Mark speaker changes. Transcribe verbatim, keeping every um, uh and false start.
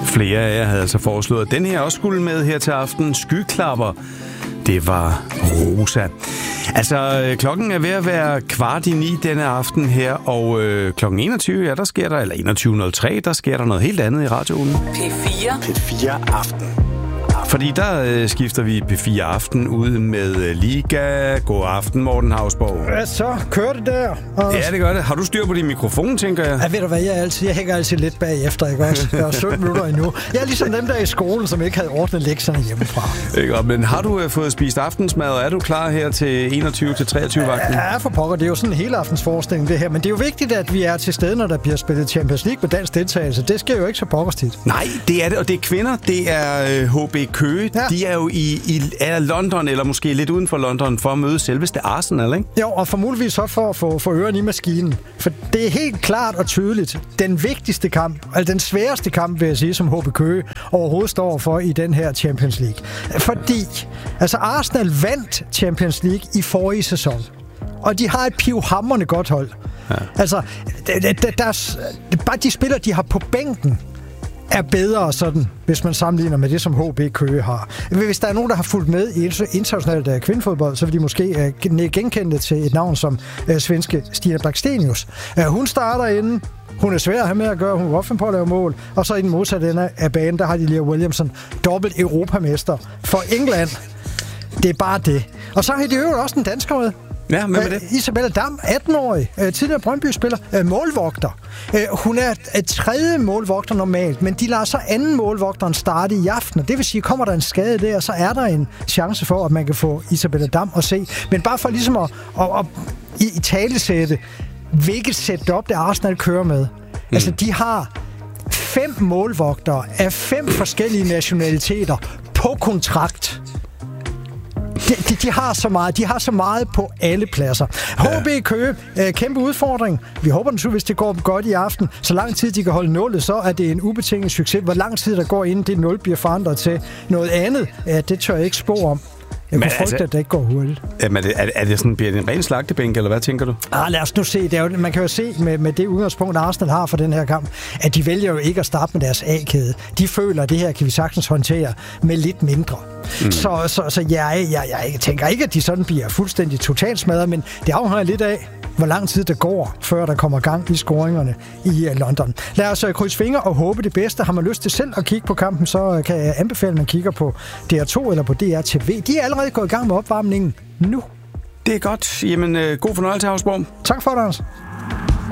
Speaker 1: Flere af jer havde altså foreslået, at den her også skulle med her til aften. Skyklapper. Det var Rosa. Altså, klokken er ved at være kvart i ni denne aften her, og øh, klokken enogtyve, ja, der sker der, eller enogtyve nul tre, der sker der noget helt andet i radioen.
Speaker 2: P fire.
Speaker 1: P fire Aften. Fordi der øh, skifter vi P fire Aften ud med øh, Liga. God aften, Morten Hausborg.
Speaker 3: Ja, så kører det der. Og...
Speaker 1: Ja, det gør det. Har du styr på din mikrofon, tænker jeg?
Speaker 3: Ja, ved du hvad, jeg, altid, jeg hænger altid lidt bagefter, ikke også? Jeg har sytten minutter endnu. Jeg er ligesom dem der i skolen, som ikke havde ordnet lektierne hjemmefra.
Speaker 1: Ikke, men har du øh, fået spist aftensmad, og er du klar her til enogtyve til treogtyve vagten?
Speaker 3: Ja, for pokker. Det er jo sådan en hele aftens forestilling, det her. Men det er jo vigtigt, at vi er til stede, når der bliver spillet Champions League med dansk deltagelse. Det sker jo ikke så pokkers tit.
Speaker 1: Nej, det er det, og det er kvinder. Det er øh, H B Køge. Ja. De er jo i, i er London, eller måske lidt uden for London, for at møde selveste Arsenal, ikke?
Speaker 3: Jo, og for muligvis så for at få, få ørerne i maskinen. For det er helt klart og tydeligt den vigtigste kamp, altså den sværeste kamp, vil jeg sige, som H B Køge overhovedet står for i den her Champions League. Fordi, altså Arsenal vandt Champions League i forrige sæson. Og de har et pivhamrende godt hold. Ja. Altså, der, der, der, bare de spillere, de har på bænken, er bedre sådan, hvis man sammenligner med det, som H B Køge har. Hvis der er nogen, der har fulgt med i internationalt kvindefodbold, så vil de måske genkende til et navn som uh, svenske Stina Blackstenius. Uh, hun starter inden. Hun er svær at have med at gøre. Hun er godt finde på at lave mål. Og så i den modsatte ende af banen, der har de Lea Williamson, dobbelt europamester for England. Det er bare det. Og så har de jo også en dansker med.
Speaker 1: Ja, med det?
Speaker 3: Uh, Isabella Dam, atten-årig, uh, tidligere Brøndby-spiller, uh, målvogter. Uh, hun er uh, tredje målvogter normalt, men de lader så anden målvogteren starte i aften. Det vil sige, kommer der en skade der, så er der en chance for, at man kan få Isabella Dam at se. Men bare for ligesom at, at, at i, i talesætte, hvilket setup det Arsenal kører med. Mm. Altså, de har fem målvogtere af fem forskellige nationaliteter på kontrakt. De, de, de har så meget, de har så meget på alle pladser. H B Køge, øh, kæmpe udfordring. Vi håber naturligvis, hvis det går godt i aften. Så lang tid de kan holde nullet, så er det en ubetinget succes. Hvor lang tid der går, inden det nul bliver forandret til noget andet, ja, det tør jeg ikke spå om. Jeg kunne frygte, altså, at det ikke går hurtigt.
Speaker 1: Jamen, er, det, er, er det sådan, bliver det en ren slagtebænk, eller hvad tænker du?
Speaker 3: Ah, lad os nu se. Det er jo, man kan jo se med, med det udgangspunkt, Arsenal har for den her kamp, at de vælger jo ikke at starte med deres A-kæde. De føler, at det her kan vi sagtens håndtere med lidt mindre. Mm. Så, så, så jeg, jeg, jeg tænker ikke, at de sådan bliver fuldstændig totalt smadret, men det afhænger lidt af, hvor lang tid det går, før der kommer gang i scoringerne i London. Lad os krydse fingre og håbe det bedste. Har man lyst til selv at kigge på kampen, så kan jeg anbefale, at man kigger på D R to eller på D R T V. De er allerede gået i gang med opvarmningen nu.
Speaker 1: Det er godt. Jamen, god fornøjelse, Hausborg.
Speaker 3: Tak for det, Anders.